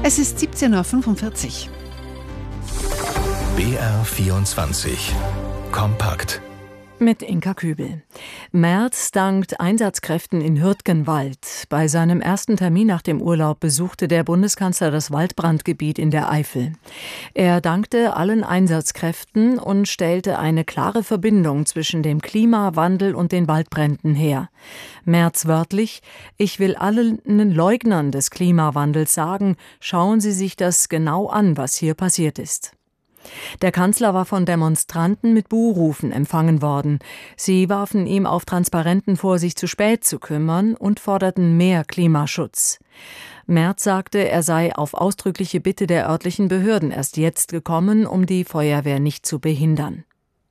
Es ist 17:45 Uhr. BR24 Kompakt mit Inka Kübel. Merz dankt Einsatzkräften in Hürtgenwald. Bei seinem ersten Termin nach dem Urlaub besuchte der Bundeskanzler das Waldbrandgebiet in der Eifel. Er dankte allen Einsatzkräften und stellte eine klare Verbindung zwischen dem Klimawandel und den Waldbränden her. Merz wörtlich: Ich will allen Leugnern des Klimawandels sagen, schauen Sie sich das genau an, was hier passiert ist. Der Kanzler war von Demonstranten mit Buhrufen empfangen worden. Sie warfen ihm auf Transparenten vor, sich zu spät zu kümmern und forderten mehr Klimaschutz. Merz sagte, er sei auf ausdrückliche Bitte der örtlichen Behörden erst jetzt gekommen, um die Feuerwehr nicht zu behindern.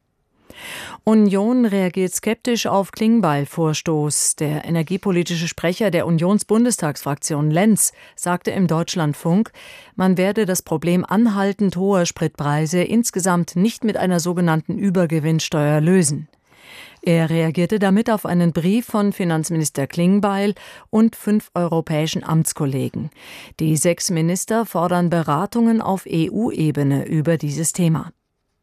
Union reagiert skeptisch auf Klingbeil-Vorstoß. Der energiepolitische Sprecher der Unionsbundestagsfraktion Lenz sagte im Deutschlandfunk, man werde das Problem anhaltend hoher Spritpreise insgesamt nicht mit einer sogenannten Übergewinnsteuer lösen. Er reagierte damit auf einen Brief von Finanzminister Klingbeil und 5 europäischen Amtskollegen. Die 6 Minister fordern Beratungen auf EU-Ebene über dieses Thema.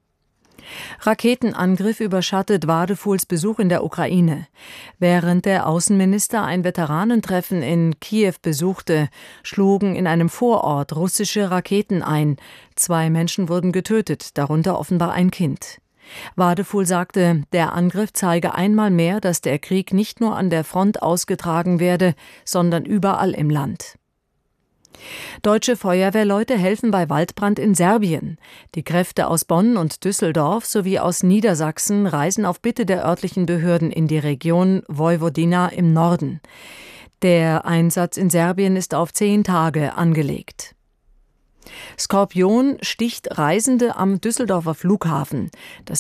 Raketenangriff überschattet Wadefuls Besuch in der Ukraine. Während der Außenminister ein Veteranentreffen in Kiew besuchte, schlugen in einem Vorort russische Raketen ein. 2 Menschen wurden getötet, darunter offenbar ein Kind. Wadeful sagte, der Angriff zeige einmal mehr, dass der Krieg nicht nur an der Front ausgetragen werde, sondern überall im Land. Deutsche Feuerwehrleute helfen bei Waldbrand in Serbien. Die Kräfte aus Bonn und Düsseldorf sowie aus Niedersachsen reisen auf Bitte der örtlichen Behörden in die Region Vojvodina im Norden. Der Einsatz in Serbien ist auf 10 Tage angelegt. Skorpion sticht Reisende am Düsseldorfer Flughafen. Das